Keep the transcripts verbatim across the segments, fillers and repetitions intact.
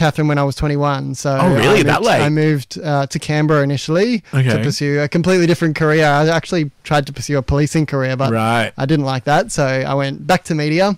Katherine when I was twenty-one. So oh, really? I moved, That late? I moved uh, to Canberra initially Okay. to pursue a completely different career. I actually tried to pursue a policing career, but Right. I didn't like that. So I went back to media.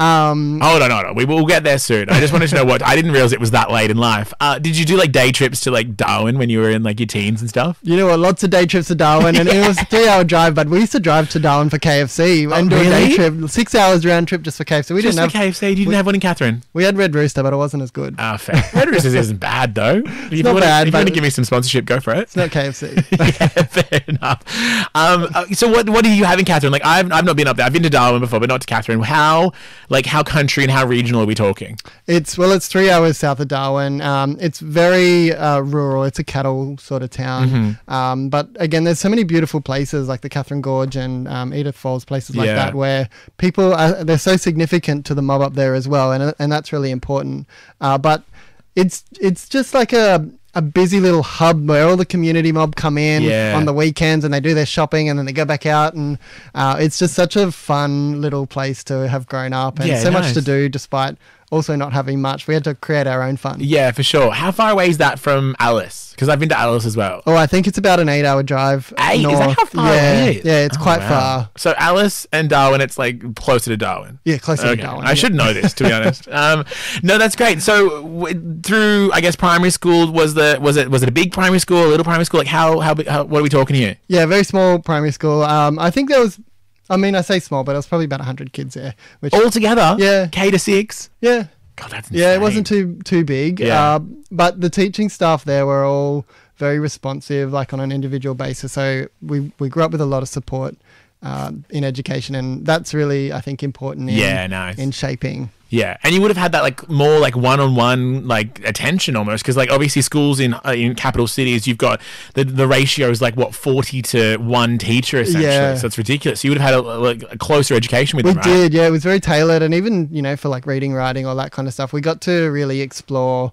Um, Oh, no, no, no. We will get there soon. I just wanted to know what... I didn't realize it was that late in life. Uh, did you do, like, day trips to, like, Darwin when you were in, like, your teens and stuff? You know what? Lots of day trips to Darwin, and it was a three-hour drive. But we used to drive to Darwin for K F C and do a really? day trip, six hours round trip just for K F C. We Just didn't for have K F C? You didn't we- have one in Katherine? we had Red Rooster, but it wasn't as good. Ah, fair. Red Roosters isn't bad, though. If you not wanna, bad, If you want to but- give me some sponsorship, go for it. It's not K F C. Yeah, fair enough. Um, uh, so what what do you have in Katherine? Like I've I've not been up there. I've been to Darwin before, but not to Katherine. How like how country and how regional are we talking? It's well, it's three hours south of Darwin. Um, it's very uh, rural. It's a cattle sort of town. Mm-hmm. Um, but again, there's so many beautiful places like the Catherine Gorge and um, Edith Falls, places like Yeah. that, where people are, they're so significant to the mob up there as well, and and that's really important. Uh, but it's it's just like a a busy little hub where all the community mob come in Yeah. on the weekends and they do their shopping and then they go back out, and uh, it's just such a fun little place to have grown up, and Yeah, so much nice. to do despite also not having much. We had to create our own fun. Yeah, for sure. How far away is that from Alice? Because I've been to Alice as well. Oh, I think it's about an eight-hour drive. Eight? Is that north. how far yeah, away it is? Yeah, it's Oh, quite wow. far. So Alice and Darwin, it's like closer to Darwin. Yeah, closer Okay. to Darwin. I yeah. should know this, to be honest. Um, no, that's great. So w- through, I guess, primary school, was the was it was it a big primary school, a little primary school? Like how how, big- how what are we talking here? Yeah, very small primary school. Um, I think there was, I mean, I say small, but it was probably about one hundred kids there. Which, All together? Yeah. K to six? yeah, God, that's insane. yeah, it wasn't too too big. Yeah. Uh, but the teaching staff there were all very responsive, like on an individual basis. So we we grew up with a lot of support um, in education, and that's really, I think, important. In, Yeah, nice. in shaping. Yeah, and you would have had that like more like one-on-one like attention almost, because like obviously schools in uh, in capital cities, you've got the the ratio is like what forty to one teacher essentially, Yeah. so it's ridiculous. So you would have had a, like a closer education with We them, right? did, yeah. It was very tailored, and even you know for like reading, writing, all that kind of stuff, we got to really explore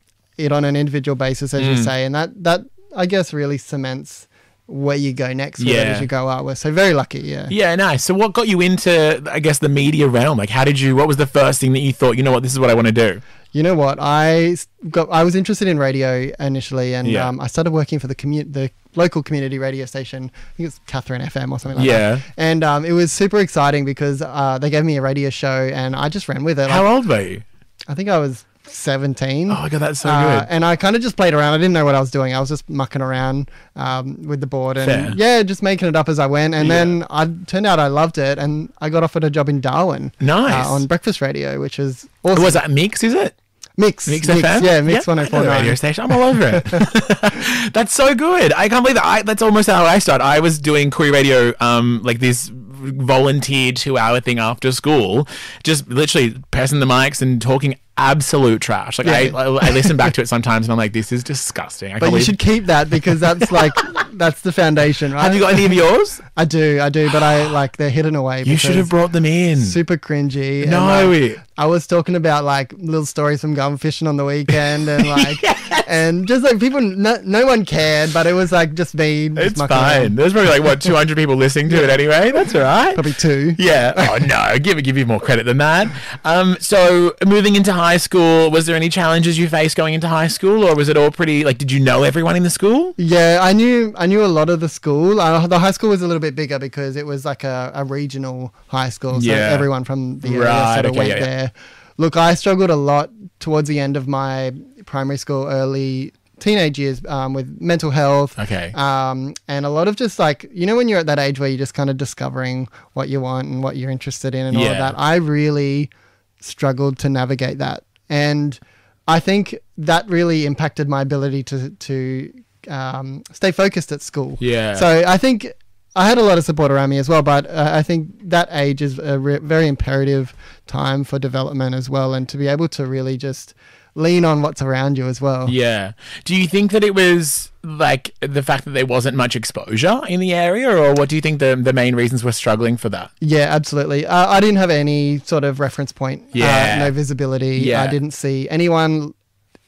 it on an individual basis, as you Mm. say, and that that I guess really cements where you go next with it Yeah. as you go out. We're so very lucky, yeah. Yeah, nice. So what got you into, I guess, the media realm? Like, how did you? What was the first thing that you thought? You know what? This is what I want to do. You know what? I s- got I was interested in radio initially, and Yeah. um, I started working for the commu- the local community radio station. I think it's Catherine F M or something like Yeah. that. And um, it was super exciting because uh, they gave me a radio show, and I just ran with it. How Like, old were you? I think I was seventeen. Oh my god, that's so Uh, good. and I kind of just played around. I didn't know what I was doing. I was just mucking around um, with the board and Fair. yeah, just making it up as I went. And Yeah. then I turned out I loved it, and I got offered a job in Darwin. Nice. uh, on breakfast radio, which is awesome. Was that Mix? Is it? Mix? Mix F M? Yeah, Mix I one know oh four the radio nine. station. I'm all over it. That's so good. I can't believe that. I, that's almost how I started. I was doing Koori Radio, um, like this volunteer two-hour thing after school, just literally pressing the mics and talking absolute trash. Like Yeah. I, I, I listen back to it sometimes and I'm like, this is disgusting. I But can't you believe- should keep that because that's like that's the foundation, right? Have you got any of yours? I do, I do, but I like they're hidden away. You should have because brought them in. super cringy. and, No. like, I was talking about like little stories from gun fishing on the weekend and like and just like people no, no one cared, but it was like just me. just It's mucking fine. around. There's probably like what two hundred people listening to it anyway. That's all right. Probably two. Yeah. Oh no, give give you more credit than that. Um. So moving into high school, was there any challenges you faced going into high school, or was it all pretty like? Did you know everyone in the school? Yeah, I knew I knew a lot of the school. Uh, the high school was a little bit bigger because it was like a, a regional high school, so Yeah. everyone from the area Right, sort of okay, went yeah, yeah. there. Look, I struggled a lot towards the end of my primary school, early teenage years um, with mental health. Okay. Um, and a lot of just like, you know, when you're at that age where you're just kind of discovering what you want and what you're interested in and all Yeah. of that, I really struggled to navigate that. And I think that really impacted my ability to, to um, stay focused at school. Yeah. So I think I had a lot of support around me as well, but uh, I think that age is a re- very imperative time for development as well, and to be able to really just lean on what's around you as well. Yeah. Do you think that it was like the fact that there wasn't much exposure in the area, or what do you think the the main reasons were struggling for that? Yeah, absolutely. Uh, I didn't have any sort of reference point. Yeah. Uh, no visibility. Yeah. I didn't see anyone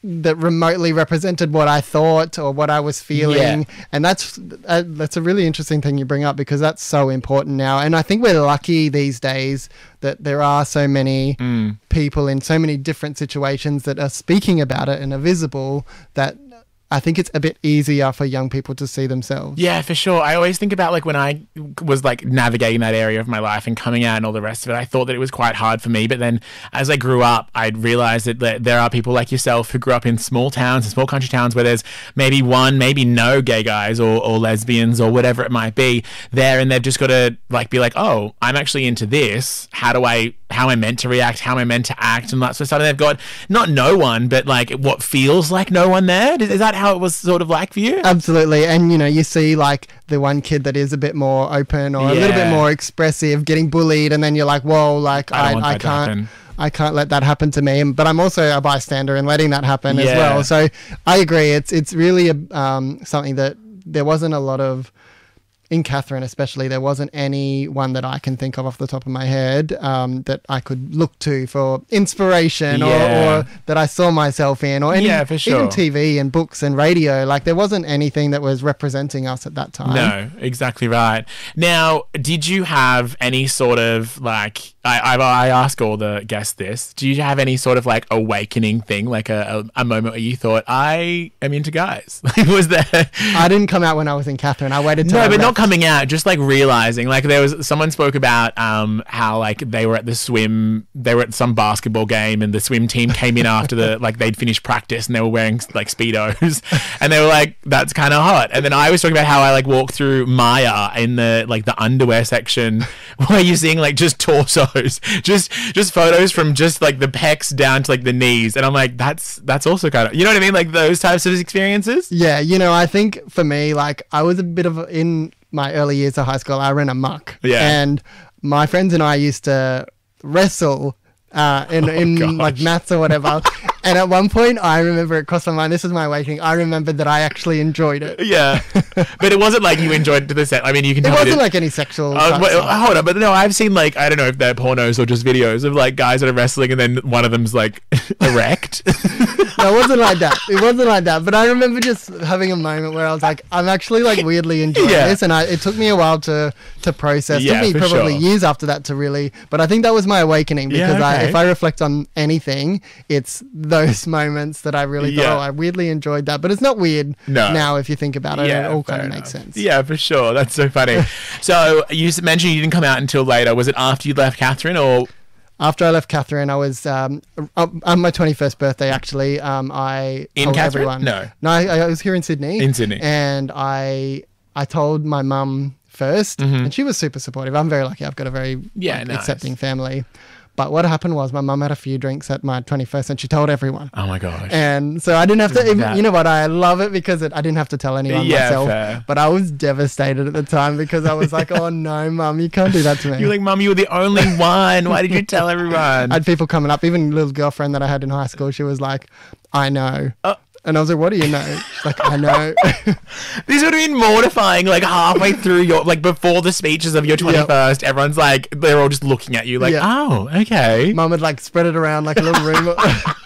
that remotely represented what I thought or what I was feeling. Yeah. And that's uh, that's a really interesting thing you bring up, because that's so important now. And I think we're lucky these days that there are so many Mm. people in so many different situations that are speaking about it and are visible, that I think it's a bit easier for young people to see themselves. Yeah, for sure. I always think about like when I was like navigating that area of my life and coming out and all the rest of it, I thought that it was quite hard for me. But then as I grew up, I realized that there- there are people like yourself who grew up in small towns and small country towns where there's maybe one, maybe no gay guys or, or lesbians or whatever it might be there. And they've just got to like be like, oh, I'm actually into this. How do I, how am I meant to react? How am I meant to act? And that sort of stuff. And they've got not no one, but like what feels like no one there. Is, is that how it was sort of like for you? Absolutely. And, you know, you see like the one kid that is a bit more open or a little bit Yeah. more expressive getting bullied, and then you're like, whoa, like I don't I, want I, that to can't. happen. I can't let that happen to me, but I'm also a bystander in letting that happen as Yeah. well. So I agree. It's it's really a, um, something that there wasn't a lot of, in Catherine especially, there wasn't anyone that I can think of off the top of my head um, that I could look to for inspiration Yeah. or, or that I saw myself in, or any, Yeah, for sure. even T V and books and radio. Like there wasn't anything that was representing us at that time. No, exactly right. Now, did you have any sort of like, I, I, I ask all the guests this, do you have any sort of like awakening thing, like a, a, a moment where you thought, I am into guys? Like, was there? I didn't come out when I was in Catherine. I waited till No, I but not left. coming out, just like realizing, like there was someone spoke about um how like they were at the swim, they were at some basketball game, and the swim team came in after the like they'd finished practice and they were wearing like speedos, and they were like, that's kind of hot. And then I was talking about how I like walked through Maya in the like the underwear section where you're seeing like just torsos, just just photos from just like the pecs down to like the knees, and I'm like, that's that's also kind of, you know what I mean, like those types of experiences. Yeah, you know, I think for me, like I was a bit of a, in my early years of high school, I ran amok. Yeah. And my friends and I used to wrestle uh, in, in gosh. like maths or whatever. And at one point, I remember it crossed my mind. This was my awakening. I remembered that I actually enjoyed it. It Yeah, but it wasn't like you enjoyed it to the set. I mean, you can. tell me wasn't that- like any sexual. Uh, type wait, stuff. hold on, but no, I've seen like, I don't know if they're pornos or just videos of like guys that are wrestling and then one of them's like erect. No, it wasn't like that. It wasn't like that. But I remember just having a moment where I was like, I'm actually like weirdly enjoying Yeah. this, and I, it took me a while to to process. It Yeah, took me for probably sure. years after that to really. But I think that was my awakening, Yeah, because I, okay. if I reflect on anything, it's those moments that I really Yeah. thought, oh, I weirdly enjoyed that. But it's not weird No. now if you think about it. it all fair kind of enough. makes sense. Yeah, for sure. That's so funny. So you s- mentioned you didn't come out until later. Was it after you left Catherine, or? After I left Catherine, I was um, on on my twenty-first birthday. Actually, um, I In told Catherine? everyone. No. no, I, I was here in Sydney. In Sydney. and I I told my mum first, and she was super supportive. I'm very lucky. I've got a very Mm-hmm. Yeah, like, nice. accepting family. But what happened was my mum had a few drinks at my twenty-first, and she told everyone. Oh my gosh. And so I didn't have to, even, That- you know what, I love it because it, I didn't have to tell anyone Yeah, myself. fair. But I was devastated at the time because I was like, oh no, mum, you can't do that to me. You're like, Mum, you were the only one. Why did you tell everyone? I had people coming up, even a little girlfriend that I had in high school, she was like, I know. Uh, and I was like, what do you know? She's like, I know. This would have been mortifying, like halfway through your, like before the speeches of your twenty-first, everyone's like, they're all just looking at you like, Yeah. oh, okay. Mum had like spread it around like a little room.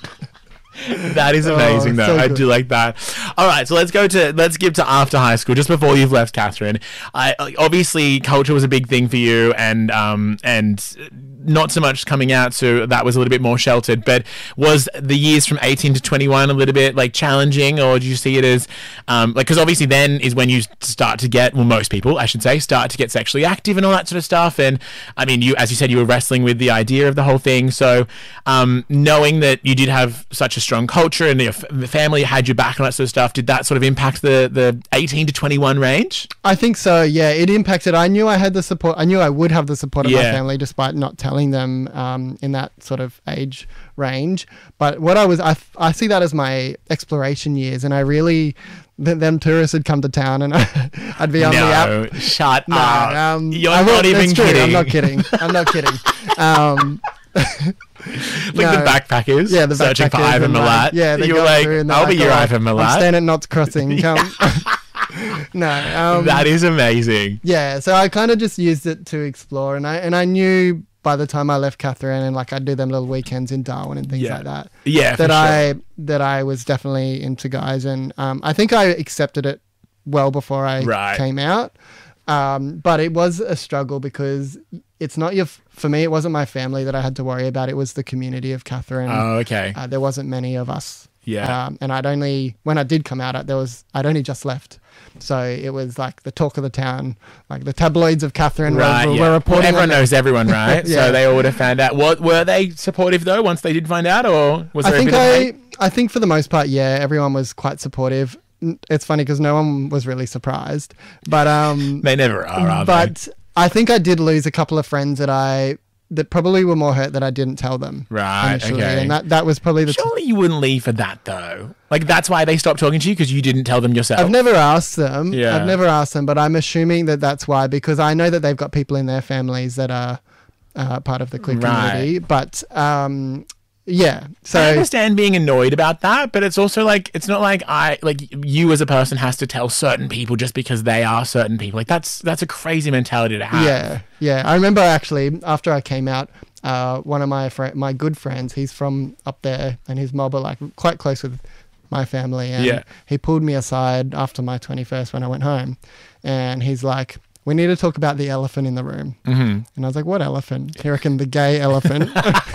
That is amazing, Oh, though. so I good. do like that. All right, so let's go to let's skip to after high school, just before you've left, Catherine. I obviously culture was a big thing for you, and um and not so much coming out, so that was a little bit more sheltered. But was the years from eighteen to twenty-one a little bit like challenging, or do you see it as um like, because obviously then is when you start to get, well, most people I should say, start to get sexually active and all that sort of stuff. And I mean, you, as you said, you were wrestling with the idea of the whole thing. So um knowing that you did have such a strong culture and your f- the family had your back and all that sort of stuff, did that sort of impact the the eighteen to twenty-one range? I think so, yeah. It impacted. I knew I had the support. I knew I would have the support of my Yeah. family despite not telling them um, in that sort of age range. But what I was, I, I see that as my exploration years. And I really, th- them tourists had come to town and I'd be on the app. No, shut No, up. um, You're I not will- even that's true. kidding. I'm not kidding. I'm not kidding. Um, Like no. the backpackers, Yeah, the searching for backpackers Ivan and, Milat. like, yeah, they you go were like, through and they're I'll be like, your "Oh, Ivan I'm Milat. staying at Knots Crossing. Come. no, um, That is amazing. yeah. So I kind of just used it to explore, and I and I knew by the time I left Catherine and like I'd do them little weekends in Darwin and things Yeah. like that. Yeah, for that I sure. that I was definitely into guys, and um, I think I accepted it well before I Right. came out. Um, but it was a struggle because it's not your for me. It wasn't my family that I had to worry about. It was the community of Catherine. Oh, okay. Uh, there wasn't many of us. Yeah. Um, and I'd only when I did come out, there was I'd only just left. So it was like the talk of the town, like the tabloids of Catherine Right, were, yeah. were Well, reporting. everyone on it. knows everyone, right? Yeah. So they all would have found out. What were they supportive though? Once they did find out, or was I there think a bit of I, hate? I think for the most part, yeah, everyone was quite supportive. N- It's funny because no one was really surprised, but um, They never are, are they? but I think I did lose a couple of friends that I that probably were more hurt that I didn't tell them. Right, initially, okay. and that that was probably the. T- Surely you wouldn't leave for that though. Like that's why they stopped talking to you because you didn't tell them yourself. I've never asked them. Yeah. I've never asked them, but I'm assuming that that's why because I know that they've got people in their families that are uh, part of the queer Right. community. But um, yeah, so I understand being annoyed about that, but it's also like it's not like I like you as a person has to tell certain people just because they are certain people. Like that's that's a crazy mentality to have. yeah, yeah. I remember actually after I came out, uh, one of my fri my good friends, he's from up there, and his mob are like quite close with my family, and Yeah. he pulled me aside after my twenty-first when I went home, and he's like, "We need to talk about the elephant in the room." Mm-hmm. And I was like, "What elephant?" He reckoned the gay elephant.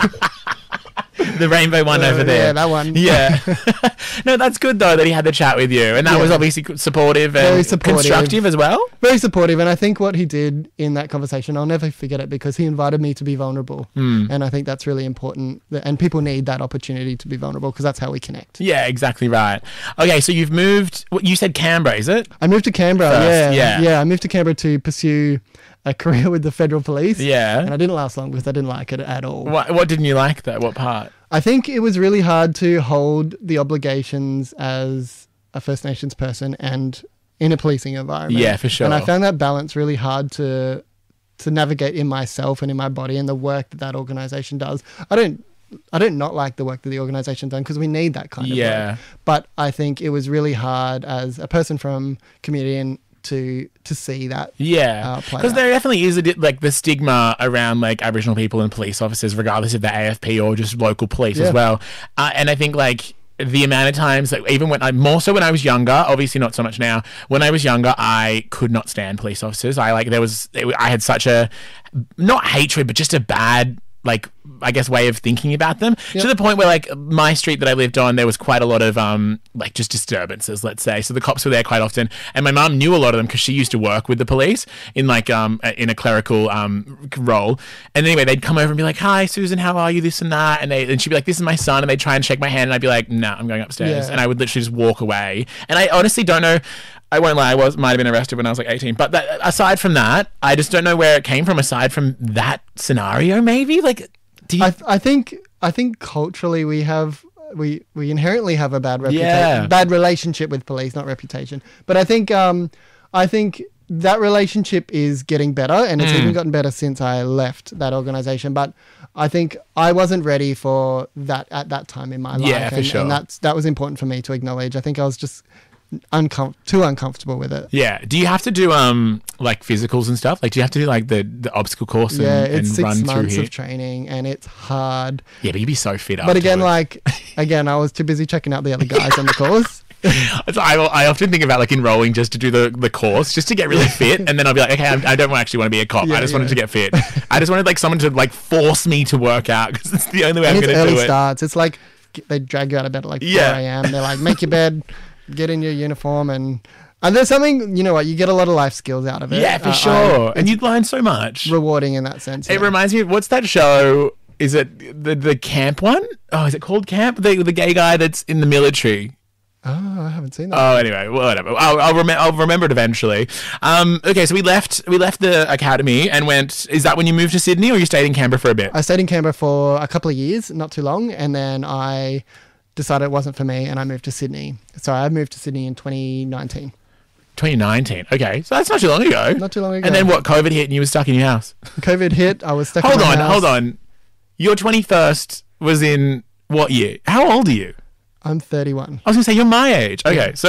The rainbow one Uh, over there. Yeah, that one. Yeah. No, that's good though that he had the chat with you, and that Yeah. was obviously supportive and Very supportive. constructive as well. Very supportive. And I think what he did in that conversation, I'll never forget it because he invited me to be vulnerable. Mm. And I think that's really important. that- And people need that opportunity to be vulnerable because that's how we connect. Yeah, exactly right. Okay, so you've moved. What you said, Canberra, is it? I moved to Canberra. First, yeah, yeah. Yeah. I moved to Canberra to pursue a career with the federal police. Yeah. And I didn't last long because I didn't like it at all. What What didn't you like though? What part? I think it was really hard to hold the obligations as a First Nations person and in a policing environment. Yeah, for sure. And I found that balance really hard to to navigate in myself and in my body and the work that that organization does. I don't I don't not like the work that the organization done because we need that kind of Yeah. work. But I think it was really hard as a person from community and to to see that. Yeah, uh, play because out. there definitely is a di- like the stigma around like Aboriginal people and police officers, regardless if they're A F P or just local police Yeah. as well. Uh, and I think like the amount of times that even when I more so when I was younger, obviously not so much now. When I was younger, I could not stand police officers. I like there was it, I had such a not hatred, but just a bad like I guess way of thinking about them Yep. to the point where like my street that I lived on there was quite a lot of um like just disturbances, let's say. So the cops were there quite often, and my mum knew a lot of them because she used to work with the police in like um in a clerical um role. And anyway, they'd come over and be like, "Hi Susan, how are you?" This and that, and they and she'd be like, "This is my son," and they'd try and shake my hand, and I'd be like, "No, I'm going upstairs," Yeah. and I would literally just walk away. And I honestly don't know. I won't lie, I was might have been arrested when I was like eighteen. But that, aside from that, I just don't know where it came from. Aside from that scenario, maybe like. Do you, I, th- I think I think culturally we have we we inherently have a bad reputation, Yeah. bad relationship with police, not reputation. But I think um I think that relationship is getting better, and it's Mm. even gotten better since I left that organization. But I think I wasn't ready for that at that time in my life, Yeah, for and, sure. and that's that was important for me to acknowledge. I think I was just uncom- too uncomfortable with it. yeah. Do you have to do um like physicals and stuff? Like, do you have to do like the, the obstacle course and, Yeah, it's and six run through months here? of training, and it's hard. Yeah, but you'd be so fit up. But again, like again, I was too busy checking out the other guys on the course. I, I often think about like enrolling just to do the, the course, just to get really fit, and then I'll be like, okay, I'm, I don't actually want to be a cop. Yeah, I just wanted yeah. to get fit. I just wanted like someone to like force me to work out because it's the only way And I'm it's going to early do it. starts. It's like g- they drag you out of bed at like Yeah. four a.m. They're like, make your bed, get in your uniform, and and there's something, you know what, you get a lot of life skills out of it. Yeah, for Uh, I- sure. and it's you'd learn so much. rewarding in that sense. It yeah. reminds me of what's that show? Is it the the camp one? Oh, is it called Camp? The the gay guy that's in the military. Oh, I haven't seen that. Oh, anyway, whatever. I'll I'll, rem- I'll remember it eventually. Um, okay, so we left we left the academy and went. Is that when you moved to Sydney, or you stayed in Canberra for a bit? I stayed in Canberra for a couple of years, not too long, and then I decided it wasn't for me, and I moved to Sydney. So I moved to Sydney in twenty nineteen. twenty nineteen. Okay, so that's not too long ago. Not too long ago. And then what? COVID hit and you were stuck in your house. COVID hit. I was stuck. Hold in my on, house. hold on. Your twenty-first was in what year? How old are you? I'm thirty-one. I was gonna say you're my age. Okay, so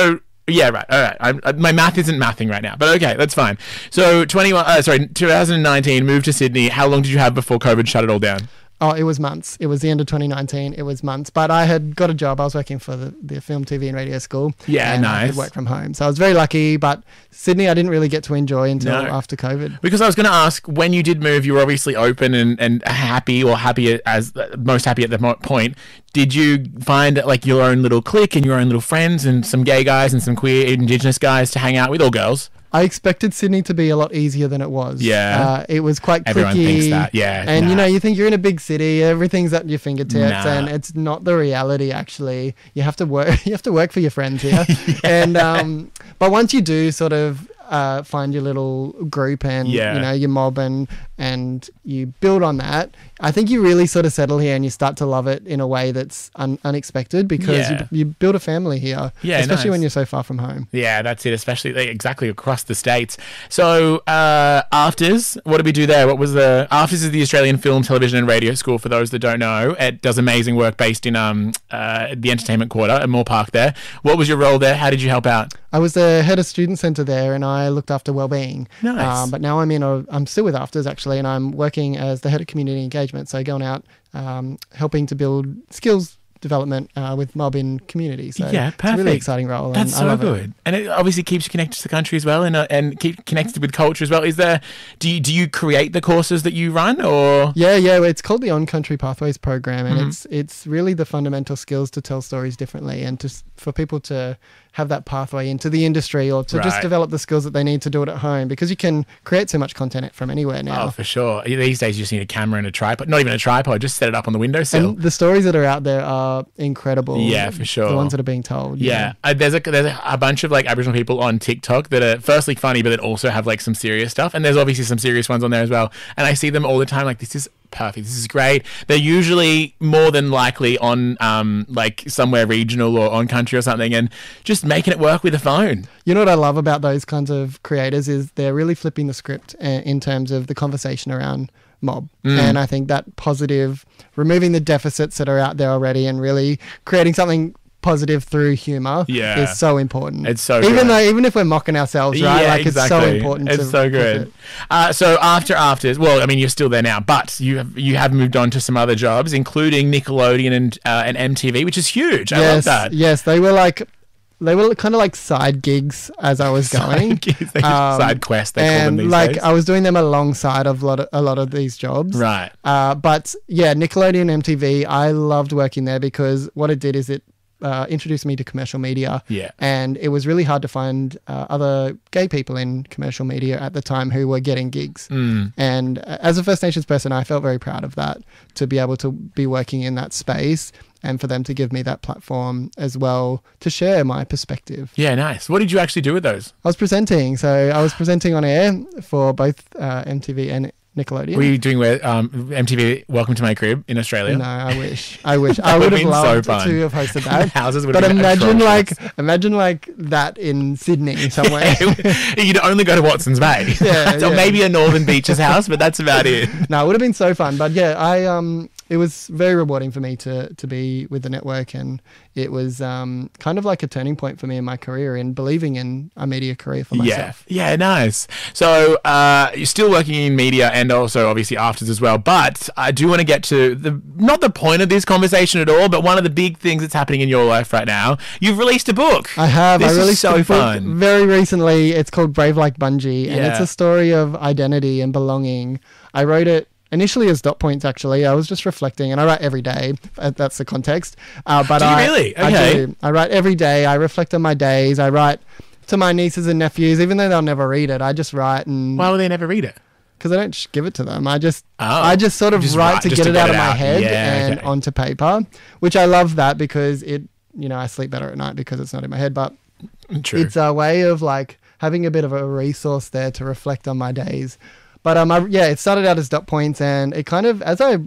Yeah, right. All right. I'm, uh, my math isn't mathing right now, but okay, that's fine. So twenty-one. Uh, sorry, twenty nineteen. Moved to Sydney. How long did you have before COVID shut it all down? Oh, it was months. It was the end of twenty nineteen. It was months. But I had got a job. I was working for the, the film, T V and radio school. Yeah, and nice. I could work from home. So I was very lucky. But Sydney, I didn't really get to enjoy until No. after COVID. Because I was going to ask, when you did move, you were obviously open and, and happy, or happy as most happy at the mo- point. Did you find like your own little clique and your own little friends and some gay guys and some queer Indigenous guys to hang out with, or girls? I expected Sydney to be a lot easier than it was. Yeah. Uh, it was quite cliquey. Everyone thinks that, yeah. And, nah. you know, you think you're in a big city, everything's at your fingertips, Nah. and it's not the reality, actually. You have to work, you have to work for your friends here. yeah. And, um, but once you do sort of uh, find your little group and, Yeah. you know, your mob and, and you build on that, I think you really sort of settle here and you start to love it in a way that's un- unexpected because Yeah. you, you build a family here, Yeah, especially nice. when you're so far from home. Yeah, that's it, especially like, exactly across the states. So, uh, Afters, what did we do there? What was the... Afters is the Australian Film, Television and Radio School, for those that don't know. It does amazing work based in um uh, the Entertainment Quarter at Moore Park there. What was your role there? How did you help out? I was the head of student centre there, and I looked after wellbeing. Nice. Um, but now I'm in. A, I'm still with Afters actually, and I'm working as the head of community engagement. So going out, um, helping to build skills development uh, with mob in community. So Yeah, it's a really perfect. exciting role. That's and I so love good, It. and it obviously keeps you connected to the country as well, and uh, and keep connected with culture as well. Is there? Do you do you create the courses that you run, or? Yeah, yeah. It's called the On Country Pathways program, and Mhm. it's it's really the fundamental skills to tell stories differently, and to s- for people to have that pathway into the industry or to just Right. develop the skills that they need to do it at home, because you can create so much content from anywhere now. Oh, for sure. These days, you just need a camera and a tripod. Not even a tripod. Just set it up on the windowsill. And the stories that are out there are incredible. Yeah, for sure. The ones that are being told. you Yeah, know. uh, there's a there's a, a bunch of like Aboriginal people on TikTok that are firstly funny, but then also have like some serious stuff. And there's obviously some serious ones on there as well. And I see them all the time. Like, this is perfect. This is great. They're usually more than likely on um like somewhere regional or on country or something, and just making it work with a phone. You know what I love about those kinds of creators is they're really flipping the script uh, in terms of the conversation around mob. Mm. And I think that positive, removing the deficits that are out there already and really creating something positive through humor Yeah. is so important. It's so even good. though even if we're mocking ourselves, right? Yeah, like exactly. it's so important. It's to so push good. it. Uh, so after Afters, well, I mean, you're still there now, but you have you have moved on to some other jobs, including Nickelodeon and uh, and M T V, which is huge. I yes, love that. yes, they were like they were kind of like side gigs as I was going. Side, gigs, they- Um, side quests, they call them and these like days. I was doing them alongside of a lot of, a lot of these jobs. Right. Uh, but yeah, Nickelodeon, M T V, I loved working there because what it did is it uh, introduced me to commercial media. Yeah. And it was really hard to find uh, other gay people in commercial media at the time who were getting gigs. Mm. And uh, as a First Nations person, I felt very proud of that, to be able to be working in that space and for them to give me that platform as well to share my perspective. Yeah, nice. What did you actually do with those? I was presenting. So I was presenting on air for both uh, M T V and Nickelodeon. Were you doing where um, M T V Welcome to My Crib in Australia? No, I wish. I wish. That I would would've have been so loved fun. to have hosted that. Houses would But have been imagine atrocious. like imagine like that in Sydney somewhere. You'd only go to Watson's Bay. Yeah, Or yeah. maybe a Northern Beaches house, but that's about it. No, it would have been so fun. But yeah, I um it was very rewarding for me to to be with the network, and it was um kind of like a turning point for me in my career in believing in a media career for myself. Yeah, yeah, nice. So uh, you're still working in media and also obviously afters as well. But I do want to get to the not the point of this conversation at all, but one of the big things that's happening in your life right now. You've released a book. I have. This I is released so a book fun. very recently. It's called Brave Like Bungie, and it's Yeah. a story of identity and belonging. I wrote it initially as dot points. Actually, I was just reflecting, and I write every day. uh, That's the context. Uh, but Do you I, really? I Okay. do. I write every day. I reflect on my days. I write to my nieces and nephews, even though they'll never read it. I just write, and Why will they never read it? because I don't sh- give it to them. I just Oh. I just sort of Just write write- to just get to it get out it of my out. head Yeah, and okay. onto paper, which I love that because it, you know, I sleep better at night because it's not in my head. But True. it's a way of like having a bit of a resource there to reflect on my days. But um, I, yeah, it started out as dot points, and it kind of, as I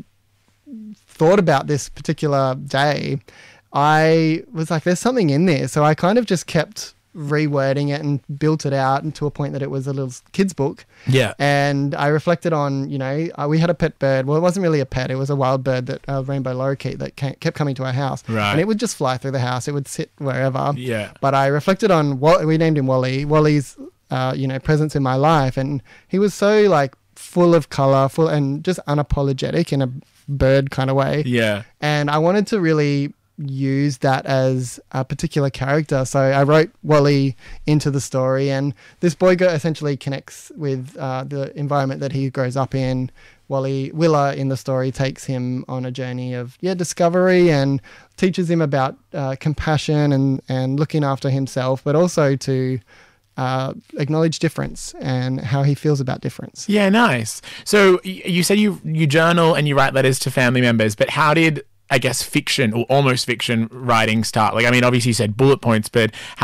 thought about this particular day, I was like, there's something in there. So I kind of just kept rewording it and built it out and to a point that it was a little kid's book. Yeah. And I reflected on, you know, uh, we had a pet bird. Well, it wasn't really a pet. It was a wild bird, that uh, rainbow lorikeet, that came, kept coming to our house. Right. And it would just fly through the house. It would sit wherever. Yeah. But I reflected on what we named him Wally. Wally's, uh, you know, presence in my life. And he was so like full of color, full and just unapologetic in a bird kind of way. Yeah. And I wanted to really use that as a particular character. So I wrote Wally into the story, and this boy go- essentially connects with uh, the environment that he grows up in. Wally Willa in the story takes him on a journey of yeah discovery and teaches him about uh, compassion and, and looking after himself, but also to uh, acknowledge difference and how he feels about difference. Yeah, nice. So y- you said you you journal and you write letters to family members, but how did, I guess, fiction or almost fiction writing start? Like, I mean, obviously you said bullet points, but